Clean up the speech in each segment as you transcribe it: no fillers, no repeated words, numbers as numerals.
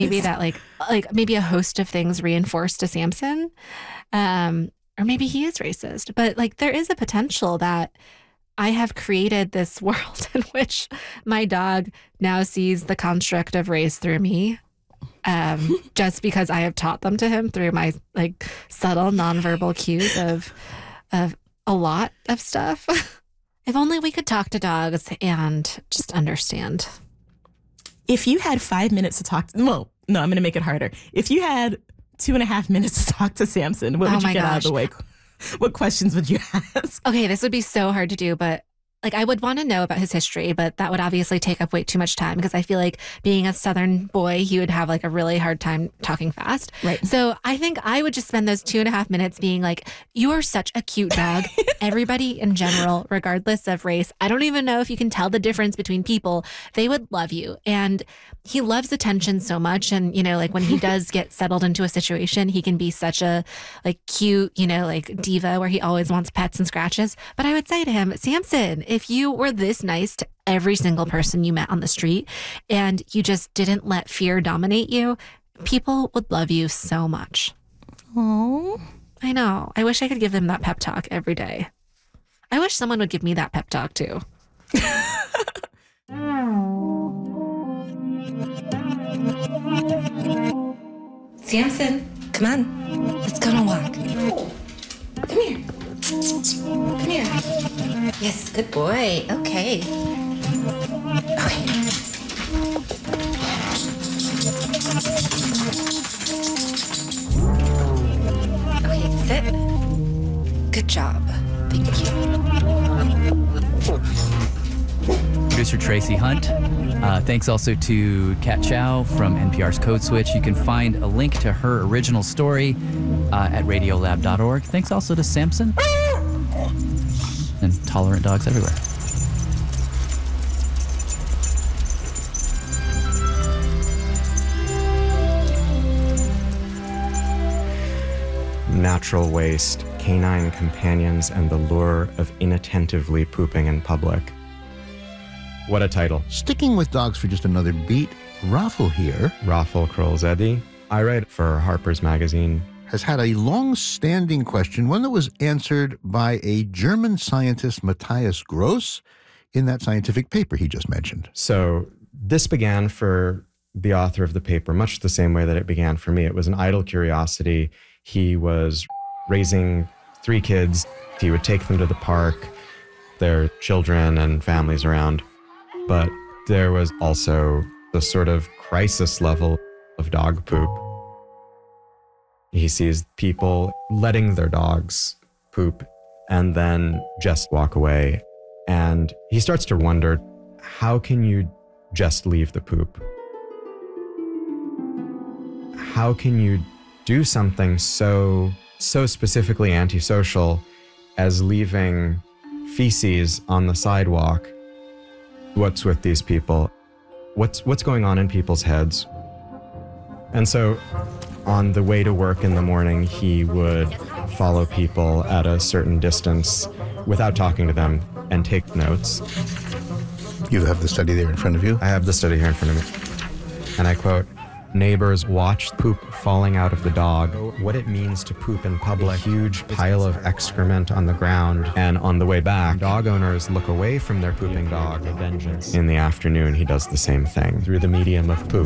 maybe that like maybe a host of things reinforced to Samson. Or maybe he is racist, but like there is a potential that I have created this world in which my dog now sees the construct of race through me. Just because I have taught them to him through my like subtle nonverbal cues of a lot of stuff. If only we could talk to dogs and just understand. If you had 5 minutes to talk to, well, no, I'm going to make it harder. If you had 2.5 minutes to talk to Samson, what would you get out of the way? What questions would you ask? Okay, this would be so hard to do, but like I would want to know about his history, but that would obviously take up way too much time because I feel like being a Southern boy, he would have like a really hard time talking fast. Right. So I think I would just spend those 2.5 minutes being like, you are such a cute dog. Everybody in general, regardless of race, I don't even know if you can tell the difference between people. They would love you. And he loves attention so much. And, you know, like when he does get settled into a situation, he can be such a like cute, you know, like diva where he always wants pets and scratches. But I would say to him, Samson, if you were this nice to every single person you met on the street and you just didn't let fear dominate you, people would love you so much. Oh, I know. I wish I could give them that pep talk every day. I wish someone would give me that pep talk too. Samson, come on. Let's go on a walk. Come here. Come here. Yes, good boy. Okay. Okay. Okay, sit. Good job. Thank you. Producer Tracy Hunt. Thanks also to Kat Chow from NPR's Code Switch. You can find a link to her original story at radiolab.org. Thanks also to Samson and tolerant dogs everywhere. Natural waste, canine companions, and the lure of inattentively pooping in public. What a title. Sticking with dogs for just another beat, Raffel here, Raffel Krolzedi. I write for Harper's Magazine. has had a long-standing question, one that was answered by a German scientist, Matthias Gross, in that scientific paper he just mentioned. So this began for the author of the paper much the same way that it began for me. It was an idle curiosity. He was raising 3 kids. He would take them to the park, their children and families around. But there was also the sort of crisis level of dog poop. He sees people letting their dogs poop and then just walk away. And he starts to wonder, how can you just leave the poop? How can you do something so specifically antisocial as leaving feces on the sidewalk? What's with these people? What's going on in people's heads? And so on the way to work in the morning, he would follow people at a certain distance without talking to them and take notes. You have the study there in front of you? I have the study here in front of me. And I quote, "Neighbors watched poop falling out of the dog, what it means to poop in public, a huge pile of excrement on the ground, and on the way back, dog owners look away from their pooping dog. Vengeance. In the afternoon, he does the same thing through the medium of poop."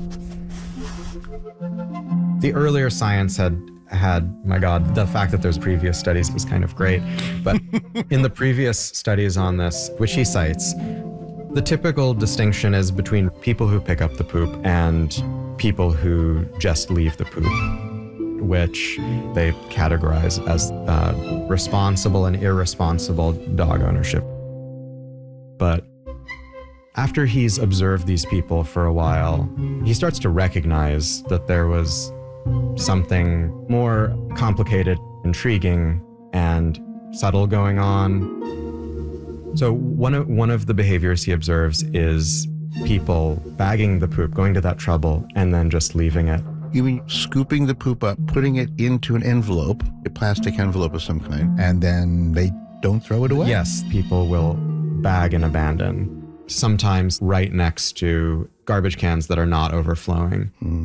The earlier science had, my God, the fact that there's previous studies was kind of great. But in the previous studies on this, which he cites, the typical distinction is between people who pick up the poop and people who just leave the poop, which they categorize as responsible and irresponsible dog ownership. But after he's observed these people for a while, he starts to recognize that there was something more complicated, intriguing, and subtle going on. So one of the behaviors he observes is people bagging the poop, going to that trouble, and then just leaving it. You mean scooping the poop up, putting it into an envelope, a plastic envelope of some kind, and then they don't throw it away? Yes, people will bag and abandon, sometimes right next to garbage cans that are not overflowing.